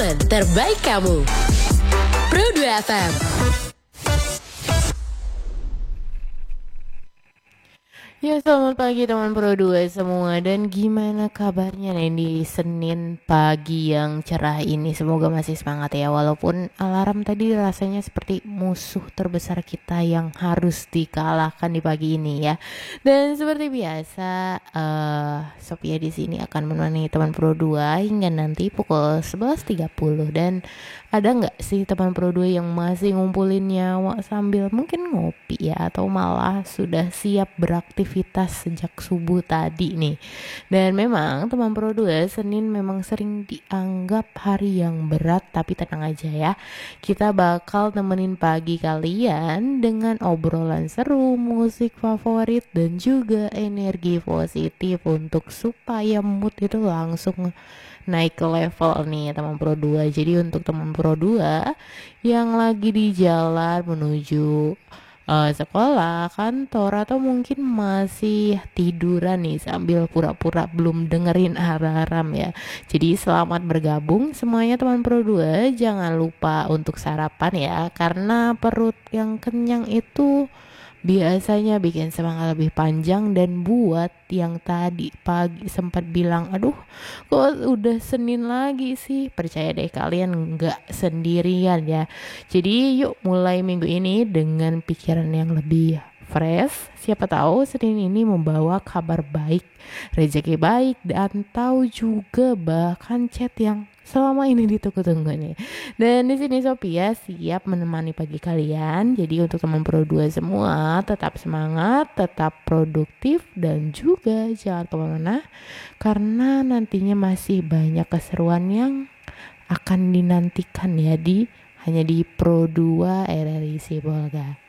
Teman terbaik kamu. Pro 2 FM. Ya, selamat pagi teman Pro 2 semua. Dan gimana kabarnya nih di Senin pagi yang cerah ini? Semoga masih semangat ya. Walaupun alarm tadi rasanya seperti musuh terbesar kita yang harus dikalahkan di pagi ini ya. Dan seperti biasa, Sophia di sini akan menemani teman Pro 2 hingga nanti pukul 11.30. Dan ada nggak sih teman Pro 2 yang masih ngumpulin nyawa sambil mungkin ngopi ya, atau malah sudah siap beraktivitas sejak subuh tadi nih? Dan memang teman Pro 2, Senin memang sering dianggap hari yang berat, tapi tenang aja ya. Kita bakal nemenin pagi kalian dengan obrolan seru, musik favorit, dan juga energi positif untuk supaya mood itu langsung naik ke level nih teman Pro 2. Jadi untuk teman Pro 2 yang lagi di jalan menuju sekolah, kantor, atau mungkin masih tiduran nih sambil pura-pura belum dengerin alarm ya. Jadi selamat bergabung semuanya teman Pro 2. Jangan lupa untuk sarapan ya, karena perut yang kenyang itu biasanya bikin semangat lebih panjang. Dan buat yang tadi pagi sempat bilang, aduh kok udah Senin lagi sih, percaya deh kalian nggak sendirian ya. Jadi yuk mulai minggu ini dengan pikiran yang lebih fresh. Siapa tahu Senin ini membawa kabar baik, rezeki baik, dan tahu juga bahkan chat yang selama ini ditunggu-tunggu nih. Dan di sini Sophia siap menemani pagi kalian. Jadi untuk teman Pro 2 semua, tetap semangat, tetap produktif, dan juga jangan kemana-mana, karena nantinya masih banyak keseruan yang akan dinantikan ya hanya di Pro 2 RRI Sibolga.